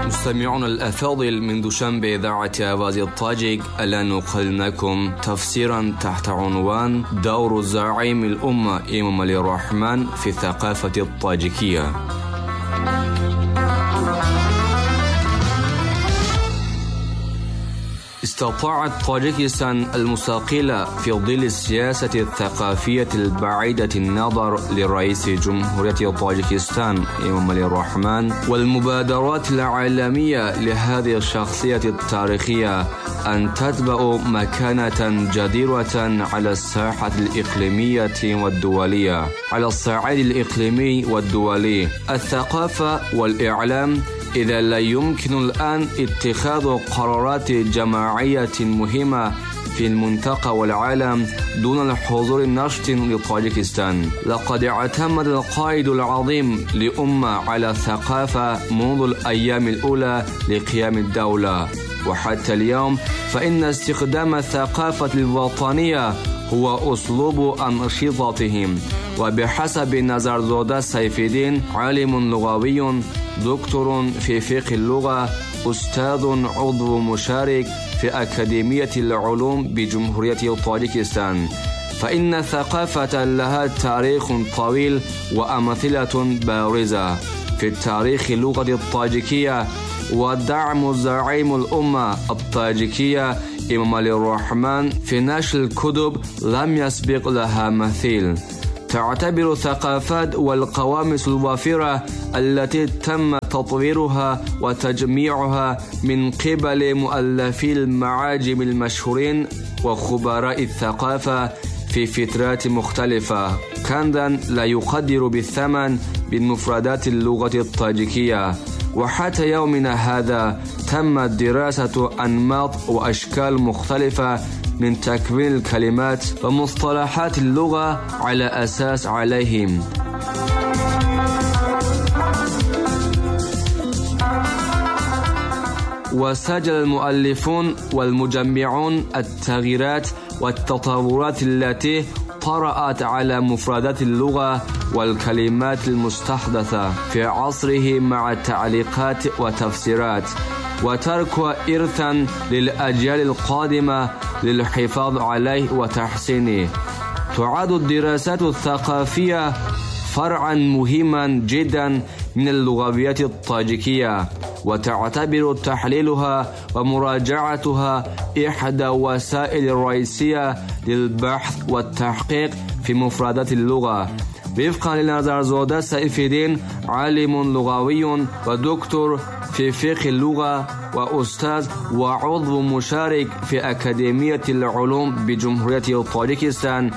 مستمعون الأفاضل، من دوشنبه إذاعة آواز الطاجيك الآن نقدم لكم تفسيرا تحت عنوان دور زعيم الأمة إمام علي الرحمن في الثقافة الطاجيكية. استطاعت طاجيكستان المستقلة في ظل السياسة الثقافية البعيدة النظر لرئيس جمهورية طاجيكستان إمام علي الرحمن والمبادرات العالمية لهذه الشخصية التاريخية أن تتبع مكانة جديرة على الساحة الإقليمية والدولية. على الصعيد الإقليمي والدولي، الثقافة والإعلام إذا لا يمكن الآن اتخاذ قرارات جماعية مهمة في المنطقة والعالم دون الحضور النشط لطاجيكستان. لقد اعتمد القائد العظيم لأمة على الثقافة منذ الأيام الأولى لقيام الدولة، وحتى اليوم فإن استخدام الثقافة الوطنية هو أسلوب أنشطتهم. وبحسب نزارزودة سيف الدين، عالم لغوي، دكتور في فقه اللغة، أستاذ عضو مشارك في أكاديمية العلوم بجمهورية طاجيكستان، فإن الثقافة لها تاريخ طويل وأمثلة بارزة في التاريخ اللغة الطاجيكية. ودعم زعيم الأمة الطاجيكية إمام علي الرحمن في نشر الكتب لم يسبق لها مثيل. تعتبر الثقافات والقواميس الوافرة التي تم تطويرها وتجميعها من قبل مؤلفي المعاجم المشهورين وخبراء الثقافة في فترات مختلفة كنزا لا يقدر بالثمن من مفردات اللغة الطاجيكية. وحتى يومنا هذا تمت دراسة أنماط وأشكال مختلفة من تكوين الكلمات ومصطلحات اللغة على أساس عليهم. وسجل المؤلفون والمجمعون التغييرات والتطورات التي طرأت على مفردات اللغة والكلمات المستحدثة في عصره مع تعليقات وتفسيرات، وترك إرثا للأجيال القادمة للحفاظ عليه وتحسينه. تعد الدراسات الثقافية فرعا مهما جدا من اللغويات الطاجيكية، وتعتبر تحليلها ومراجعتها إحدى وسائل الرئيسية للبحث والتحقيق في مفردات اللغة. وفقا لنزارزودة سيف الدين، عالم لغوي ودكتور في فقه اللغة وأستاذ وعضو مشارك في أكاديمية العلوم بجمهورية طاجيكستان،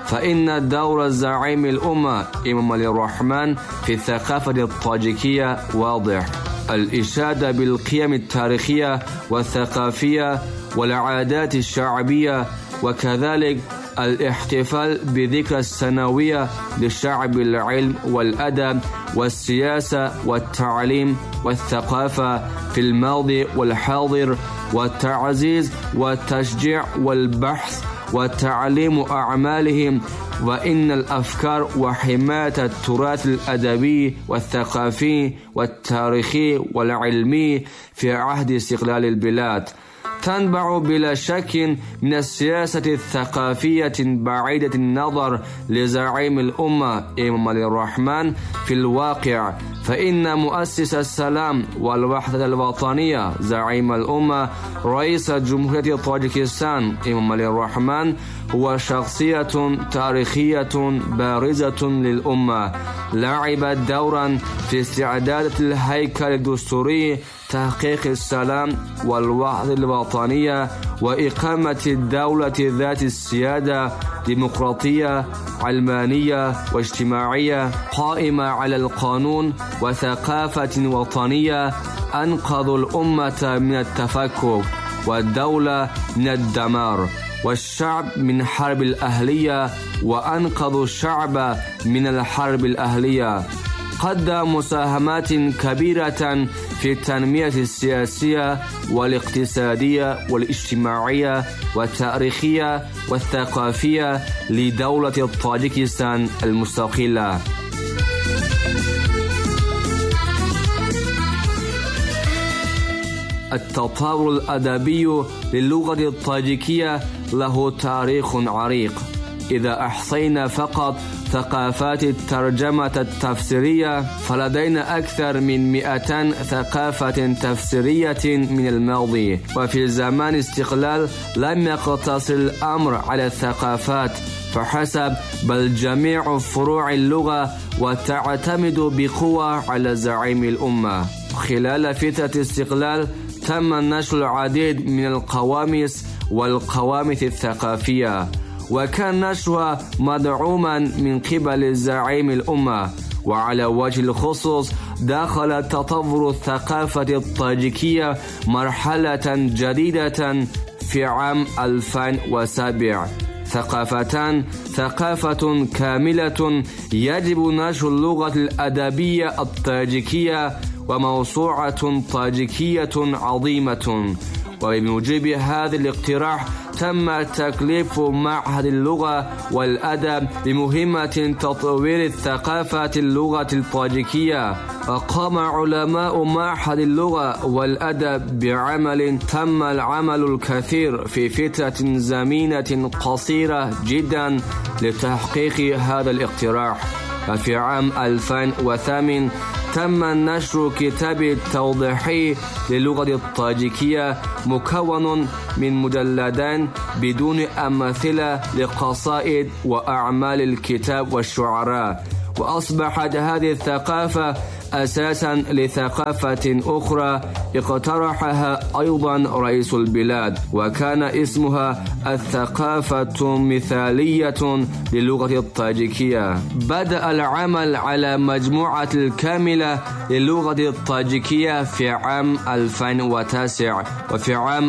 فإن دور زعيم الأمة إمام علي الرحمن في الثقافة الطاجيكية واضح: الإشادة بالقيم التاريخية والثقافية والعادات الشعبية، وكذلك الاحتفال بذكرى السنوية لشعب العلم والأدب والسياسة والتعليم والثقافة في الماضي والحاضر، والتعزيز والتشجيع والبحث وتعليم أعمالهم، وإن الأفكار وحماية التراث الأدبي والثقافي والتاريخي والعلمي في عهد استقلال البلاد تنبع بلا شك من السياسة الثقافية بعيدة النظر لزعيم الأمة إمام علي الرحمن في الواقع. فإن مؤسس السلام والوحدة الوطنية زعيم الأمة رئيس جمهورية طاجيكستان إمام علي الرحمن هو شخصية تاريخية بارزة للأمة، لعبت دورا في استعداد الهيكل الدستوري، تحقيق السلام والوحدة الوطنية، وإقامة الدولة ذات السيادة ديمقراطية علمانية واجتماعية قائمة على القانون وثقافة وطنية أنقذوا الأمة من التفكك والدولة من الدمار والشعب من حرب الأهلية، وأنقذوا الشعب من الحرب الأهلية. قدم مساهمات كبيرة في التنمية السياسية والاقتصادية والاجتماعية والتاريخية والثقافية لدولة طاجيكستان التطور الأدبي للغة الطاجيكية له تاريخ عريق. إذا أحصينا فقط ثقافات الترجمة التفسيرية فلدينا أكثر من 200 ثقافة تفسيرية من الماضي. وفي زمان الاستقلال لم يقتصر الأمر على الثقافات فحسب، بل جميع فروع اللغة، وتعتمد بقوة على زعيم الأمة. خلال فترة الاستقلال تم نشر العديد من القواميس والقواميس الثقافية، وكان نشرها مدعوما من قبل زعيم الأمة. وعلى وجه الخصوص دخل تطور الثقافة الطاجيكية مرحلة جديدة في عام 2007. ثقافتان: ثقافة كاملة يجب نشر اللغة الأدبية الطاجيكية، وموسوعة طاجيكية عظيمة. وبموجب هذا الاقتراح تم تكليف معهد اللغة والأدب بمهمة تطوير الثقافة اللغة الطاجيكية. وقام علماء معهد اللغة والأدب بعمل تم العمل الكثير في فترة زمنية قصيرة جدا لتحقيق هذا الاقتراح. وفي عام 2008 تم نشر كتاب توضيحي للغة الطاجيكية مكون من مجلدين بدون أمثلة لقصائد وأعمال الكتاب والشعراء. وأصبحت هذه الثقافة أساسا لثقافة أخرى اقترحها أيضا رئيس البلاد، وكان اسمها الثقافة مثالية للغة الطاجيكية. بدأ العمل على مجموعة الكاملة للغة الطاجيكية في عام 2009، وفي عام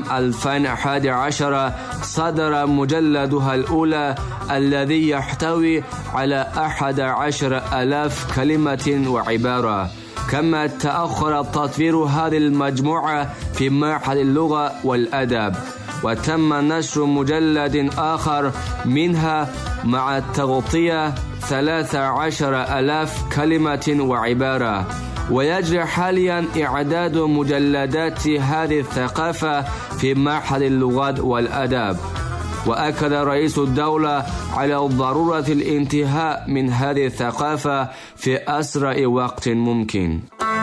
2011 صدر مجلدها الأولى الذي يحتوي على 11,000 كلمة وعبارة. كما تأخر تطوير هذه المجموعة في معهد اللغة والأدب، وتم نشر مجلد آخر منها مع التغطية 13,000 كلمة وعبارة. ويجري حاليا إعداد مجلدات هذه الثقافة في معهد اللغات والأدب. وأكد رئيس الدولة على ضرورة الانتهاء من هذه الثقافة في أسرع وقت ممكن.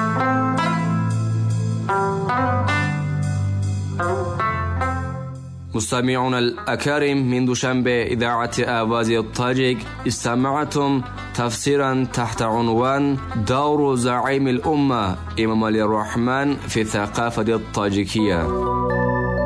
مستمعون الأكارم، من دوشنبه إذاعة آواز الطاجيك استمعتم تفسيرا تحت عنوان دور زعيم الأمة إمام علي الرحمن في الثقافة الطاجيكية.